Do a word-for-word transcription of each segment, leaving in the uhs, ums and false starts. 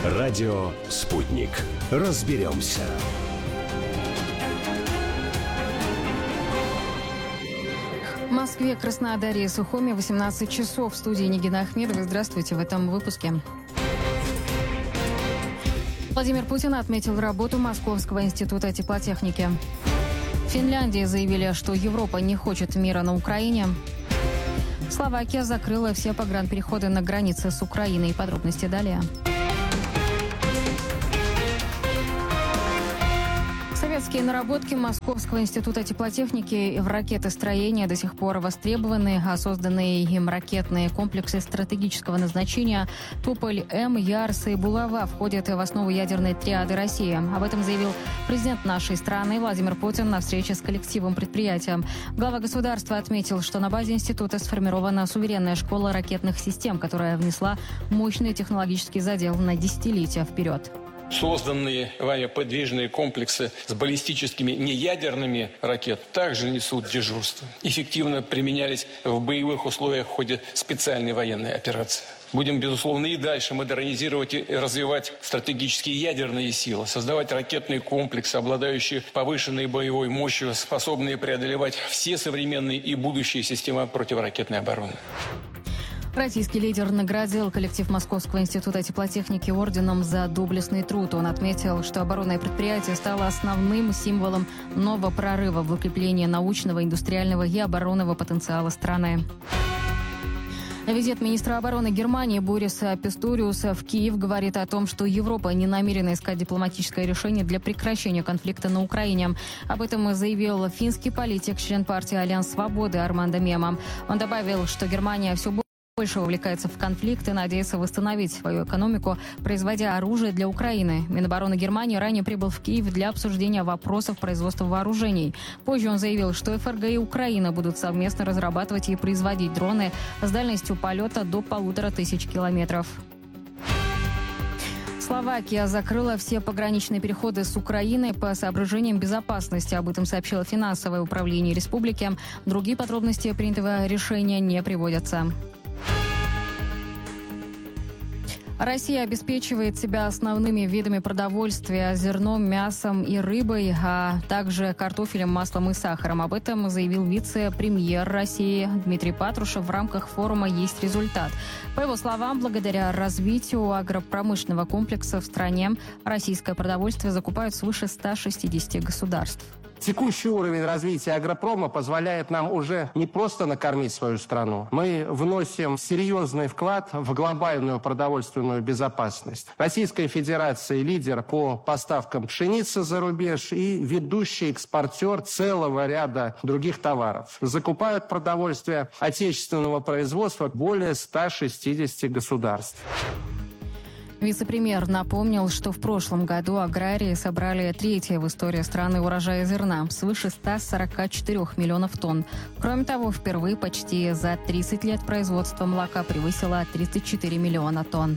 Радио «Спутник». Разберемся. В Москве, Краснодаре и Сухуме восемнадцать часов. В студии Нигина Ахмедова. Здравствуйте в этом выпуске. Владимир Путин отметил работу Московского института теплотехники. В Финляндии заявили, что Европа не хочет мира на Украине. Словакия закрыла все погранпереходы на границе с Украиной. Подробности далее. Советские наработки Московского института теплотехники в ракетостроении до сих пор востребованы, а созданные им ракетные комплексы стратегического назначения «Туполь-М», «Ярс» и «Булава» входят в основу ядерной триады России. Об этом заявил президент нашей страны Владимир Путин на встрече с коллективом предприятия. Глава государства отметил, что на базе института сформирована суверенная школа ракетных систем, которая внесла мощный технологический задел на десятилетия вперед. Созданные вами подвижные комплексы с баллистическими неядерными ракет также несут дежурство. Эффективно применялись в боевых условиях в ходе специальной военной операции. Будем, безусловно, и дальше модернизировать и развивать стратегические ядерные силы, создавать ракетные комплексы, обладающие повышенной боевой мощью, способные преодолевать все современные и будущие системы противоракетной обороны. Российский лидер наградил коллектив Московского института теплотехники орденом за доблестный труд. Он отметил, что оборонное предприятие стало основным символом нового прорыва в укреплении научного, индустриального и оборонного потенциала страны. Визит министра обороны Германии Бориса Писториуса в Киев говорит о том, что Европа не намерена искать дипломатическое решение для прекращения конфликта на Украине. Об этом заявил финский политик, член партии «Альянс Свободы» Армандо Мема. Он добавил, что Германия все больше больше увлекается в конфликт и надеется восстановить свою экономику, производя оружие для Украины. Минобороны Германии ранее прибыл в Киев для обсуждения вопросов производства вооружений. Позже он заявил, что ФРГ и Украина будут совместно разрабатывать и производить дроны с дальностью полета до полутора тысяч километров. Словакия закрыла все пограничные переходы с Украиной по соображениям безопасности. Об этом сообщило финансовое управление республики. Другие подробности принятого решения не приводятся. Россия обеспечивает себя основными видами продовольствия – зерном, мясом и рыбой, а также картофелем, маслом и сахаром. Об этом заявил вице-премьер России Дмитрий Патрушев в рамках форума «Есть результат». По его словам, благодаря развитию агропромышленного комплекса в стране российское продовольствие закупают свыше ста шестидесяти государств. Текущий уровень развития агропрома позволяет нам уже не просто накормить свою страну. Мы вносим серьезный вклад в глобальную продовольственную безопасность. Российская Федерация – лидер по поставкам пшеницы за рубеж и ведущий экспортер целого ряда других товаров. Закупают продовольствие отечественного производства более ста шестидесяти государств. Вице-премьер напомнил, что в прошлом году аграрии собрали третье в истории страны урожая зерна – свыше ста сорока четырёх миллионов тонн. Кроме того, впервые почти за тридцать лет производство молока превысило тридцать четыре миллиона тонн.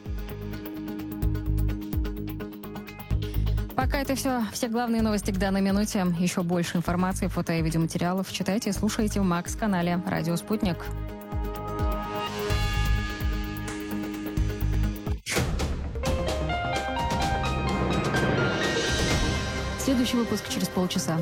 Пока это все. Все главные новости к данной минуте. Еще больше информации, фото и видеоматериалов читайте и слушайте в Макс-канале «Радио Спутник». Следующий выпуск через полчаса.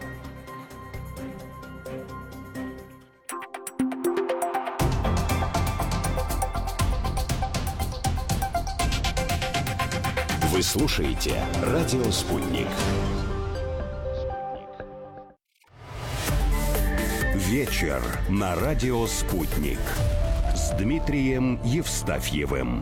Вы слушаете «Радио Спутник». Вечер на «Радио Спутник» с Дмитрием Евстафьевым.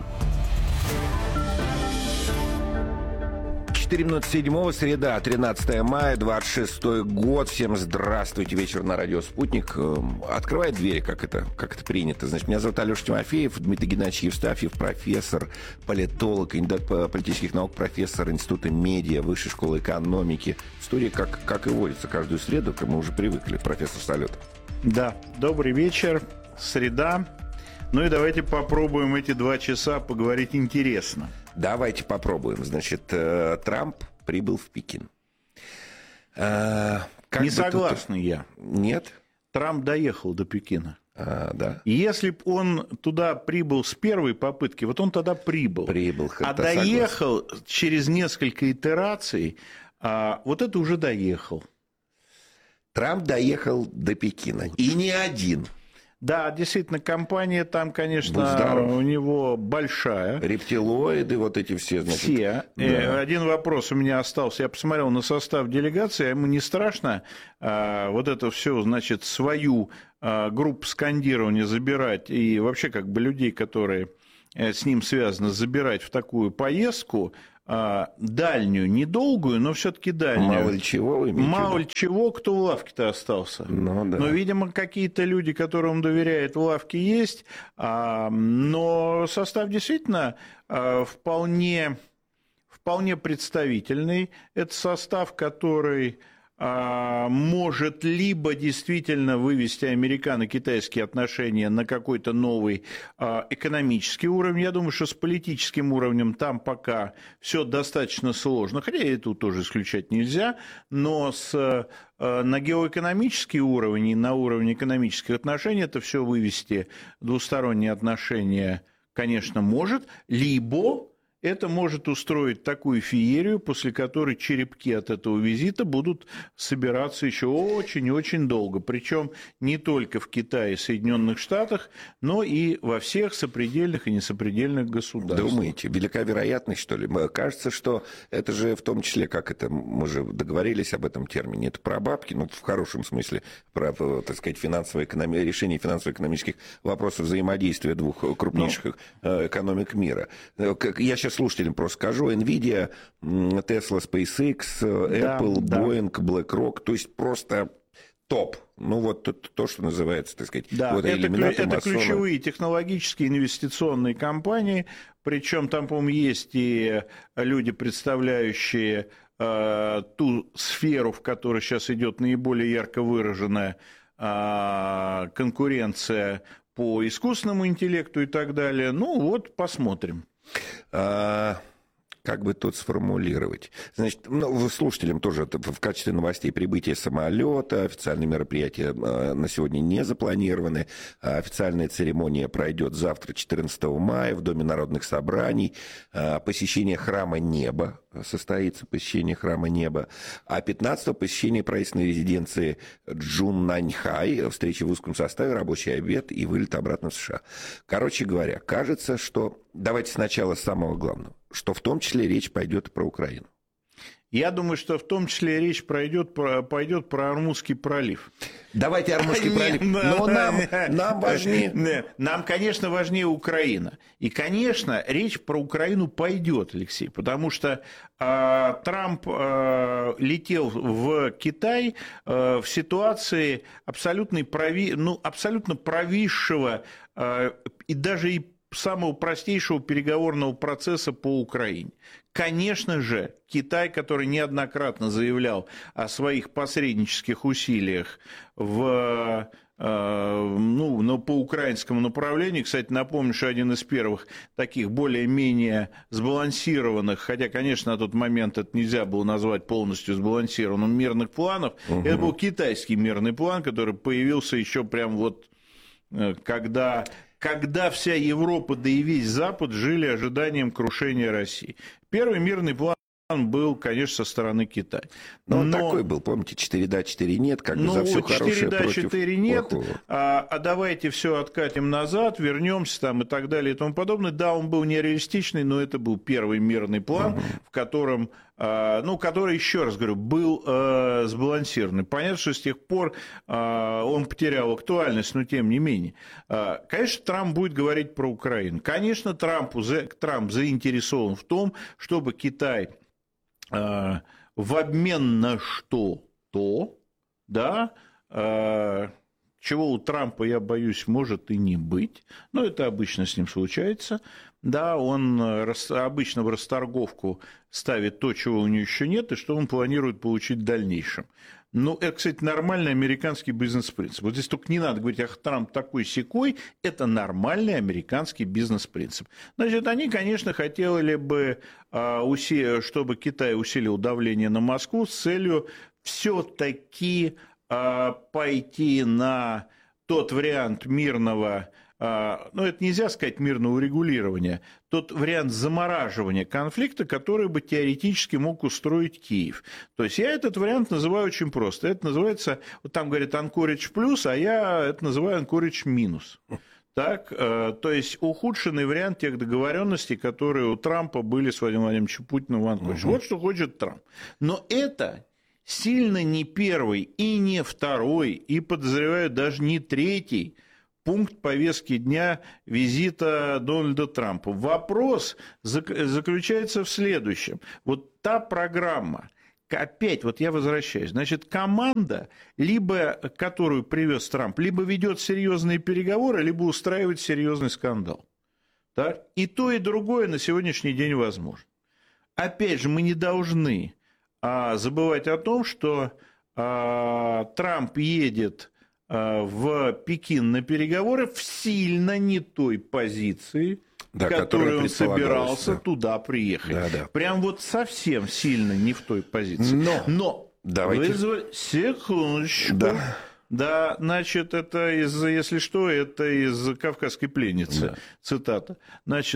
четыре минуты седьмого, среда, тринадцатое мая, двадцать шестой год. Всем здравствуйте. Вечер на радио «Спутник». Открывает двери, как это, как это принято. Значит, меня зовут Алеша Тимофеев, Дмитрий Геннадьевич Евстафьев, профессор, политолог, кандидат политических наук, профессор Института медиа, Высшей школы экономики. В студии, как, как и водится, каждую среду, как мы уже привыкли, профессор Салют. Да, добрый вечер, среда. Ну и давайте попробуем эти два часа поговорить интересно. Давайте попробуем. Значит, Трамп прибыл в Пекин. Как Не согласен тут... я. Нет? Трамп доехал до Пекина. А, да. Если бы он туда прибыл с первой попытки, вот он тогда прибыл. Прибыл. А доехал согласен. Через несколько итераций, а вот это уже доехал. Трамп доехал до Пекина. И не один. Да, действительно, компания там, конечно, у него большая. Рептилоиды, вот эти все. Значит, все. Да. Один вопрос у меня остался. Я посмотрел на состав делегации, а ему не страшно а, вот это все, значит, свою а, группу скандирования забирать и вообще как бы людей, которые с ним связаны, забирать в такую поездку, дальнюю, недолгую, но все-таки дальнюю. Мало ли чего вы имеете? Мало ли чего, кто в лавке-то остался. Ну, да. Но, видимо, какие-то люди, которым доверяет, в лавке есть, но состав действительно вполне, вполне представительный. Это состав, который может либо действительно вывести американо-китайские отношения на какой-то новый экономический уровень. Я думаю, что с политическим уровнем там пока все достаточно сложно, хотя и это тоже исключать нельзя, но с, на геоэкономический уровень и на уровень экономических отношений это все вывести, двусторонние отношения, конечно, может, либо... Это может устроить такую феерию, после которой черепки от этого визита будут собираться еще очень-очень долго. Причем не только в Китае и Соединенных Штатах, но и во всех сопредельных и несопредельных государствах. Думаете, велика вероятность, что ли? Кажется, что это же в том числе, как это, мы же договорились об этом термине, это про бабки, ну, в хорошем смысле, про, так сказать, финансово решение финансово-экономических вопросов взаимодействия двух крупнейших ну, экономик мира. Я сейчас слушателям просто скажу, NVIDIA, Tesla, SpaceX, Apple, да, Boeing, да. BlackRock, то есть просто топ. Ну, вот то, то что называется, так сказать, да, вот это, это ключевые технологические инвестиционные компании, причем там, по-моему, есть и люди, представляющие э, ту сферу, в которой сейчас идет наиболее ярко выраженная э, конкуренция по искусственному интеллекту и так далее. Ну, вот, посмотрим. А, как бы тут сформулировать? Значит, ну, слушателям тоже в качестве новостей: прибытие самолета, официальные мероприятия на сегодня не запланированы. Официальная церемония пройдет завтра, четырнадцатого мая, в Доме народных собраний. Посещение храма Неба состоится, посещение храма Неба. А пятнадцатого посещение правительственной резиденции Джуннаньхай, встреча в узком составе, рабочий обед и вылет обратно в США. Короче говоря, кажется, что... Давайте сначала с самого главного, что в том числе речь пойдет про Украину. Я думаю, что в том числе речь пройдет, пойдет про Ормузский пролив. Давайте Ормузский пролив. Но нам, нам важнее... Нам, конечно, важнее Украина. И, конечно, речь про Украину пойдет, Алексей, потому что э, Трамп э, летел в Китай э, в ситуации абсолютно, прови... ну, абсолютно провисшего э, и даже и самого простейшего переговорного процесса по Украине. Конечно же, Китай, который неоднократно заявлял о своих посреднических усилиях в, э, ну, ну, по украинскому направлению, кстати, напомню, что один из первых таких более-менее сбалансированных, хотя, конечно, на тот момент это нельзя было назвать полностью сбалансированным, мирных планов, угу. Это был китайский мирный план, который появился еще прям вот э, когда... когда вся Европа, да и весь Запад жили ожиданием крушения России. Первый мирный план был, конечно, со стороны Китая. Но, Но он такой был, помните, четыре да, четыре нет, как бы ну, за все хорошее четыре да, против четыре нет, а, а давайте все откатим назад, вернемся там и так далее и тому подобное. Да, он был нереалистичный, но это был первый мирный план, угу. в котором, а, ну, который, еще раз говорю, был а, сбалансированный. Понятно, что с тех пор а, он потерял актуальность, но тем не менее. А, конечно, Трамп будет говорить про Украину. Конечно, Трампу, Трамп заинтересован в том, чтобы Китай а, в обмен на что-то, да, а, чего у Трампа, я боюсь, может и не быть, но это обычно с ним случается, да, он обычно в расторговку ставит то, чего у него еще нет, и что он планирует получить в дальнейшем. Ну, это, кстати, нормальный американский бизнес-принцип. Вот здесь только не надо говорить, ах, Трамп такой-сякой, это нормальный американский бизнес-принцип. Значит, они, конечно, хотели бы, чтобы Китай усилил давление на Москву с целью все-таки пойти на тот вариант мирного, ну, это нельзя сказать мирного урегулирования, тот вариант замораживания конфликта, который бы теоретически мог устроить Киев. То есть я этот вариант называю очень просто. Это называется, вот там говорят Анкоридж плюс, а я это называю Анкоридж минус. Так, то есть ухудшенный вариант тех договоренностей, которые у Трампа были с Владимиром Владимировичем Путиным в Анкоридже. Угу. Вот что хочет Трамп. Но это сильно не первый и не второй, и, подозреваю, даже не третий пункт повестки дня визита Дональда Трампа. Вопрос заключается в следующем. Вот та программа, опять, вот я возвращаюсь, значит, команда, либо, которую привез Трамп, либо ведет серьезные переговоры, либо устраивает серьезный скандал. Так? И то, и другое на сегодняшний день возможно. Опять же, мы не должны а, забывать о том, что а, Трамп едет в Пекин на переговоры в сильно не той позиции, да, которой он собирался да. туда приехать. Да, да. Прям вот совсем сильно не в той позиции. Но, Но давайте... вызвали... Секундочку. Да. Да, значит, это из, если что, это из «Кавказской пленницы», да. Цитата. Значит,